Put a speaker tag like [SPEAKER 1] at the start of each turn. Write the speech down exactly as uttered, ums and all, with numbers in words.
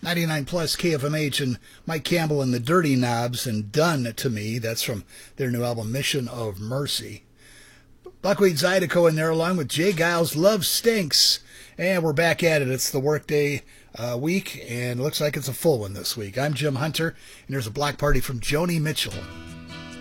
[SPEAKER 1] ninety-nine plus K F M H and Mike Campbell and the Dirty Knobs and Done to Me. That's from their new album, Mission of Mercy. Buckwheat Zydeco in there along with Jay Giles, Love Stinks. And we're back at it. It's the Workday uh, week, and it looks like it's a full one this week. I'm Jim Hunter, and there's a block party from Joni Mitchell.